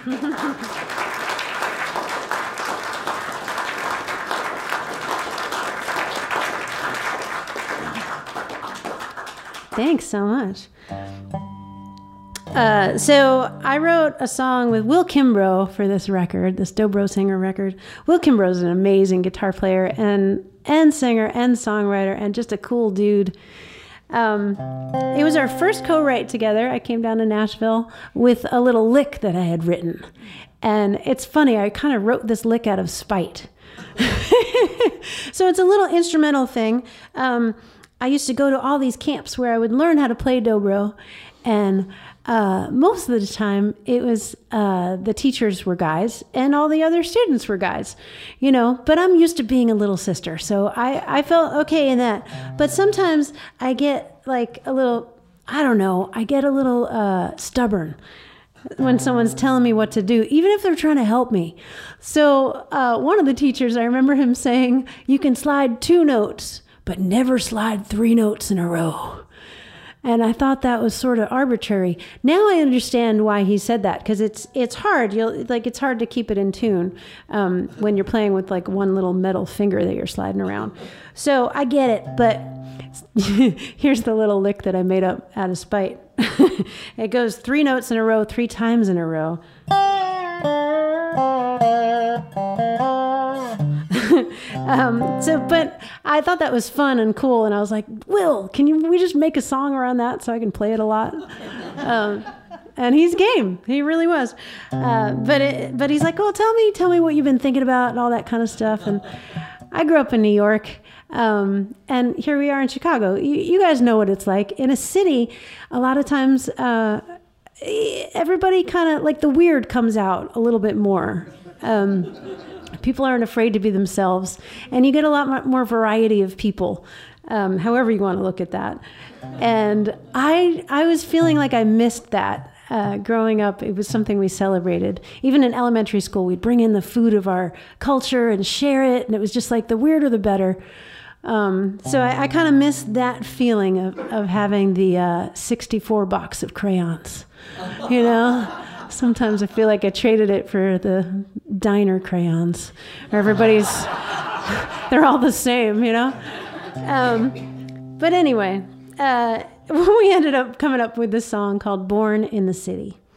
Thanks so much. So I wrote a song with Will Kimbrough for this record, this Dobro Singer record. Will Kimbrough is an amazing guitar player and singer and songwriter and just a cool dude. It was our first co-write together. I came down to Nashville with a little lick that I had written. And it's funny, I kind of wrote this lick out of spite. So it's a little instrumental thing. I used to go to all these camps where I would learn how to play dobro, and most of the time it was the teachers were guys and all the other students were guys, you know, but I'm used to being a little sister, so I felt okay in that. But sometimes I get like a little, I don't know, I get a little stubborn when someone's telling me what to do, even if they're trying to help me. So one of the teachers, I remember him saying, you can slide 2 notes, but never slide 3 notes in a row. And I thought that was sort of arbitrary. Now I understand why he said that, because it's hard. It's hard to keep it in tune when you're playing with like one little metal finger that you're sliding around. So I get it, but here's the little lick that I made up out of spite. It goes 3 notes in a row, 3 times in a row. But I thought that was fun and cool, and I was like, Will, we just make a song around that so I can play it a lot? And he's game. He really was. But he's like, well, tell me what you've been thinking about and all that kind of stuff. And I grew up in New York, and here we are in Chicago. You guys know what it's like. In a city, a lot of times everybody kind of, like, the weird comes out a little bit more. People aren't afraid to be themselves, and you get a lot more variety of people, however you want to look at that. And I was feeling like I missed that. Growing up, it was something we celebrated. Even in elementary school, we'd bring in the food of our culture and share it, and it was just like the weirder the better. So I kind of missed that feeling of having the 64 box of crayons, you know? Sometimes I feel like I traded it for the diner crayons. Everybody's, they're all the same, you know? But anyway, we ended up coming up with this song called Born in the City.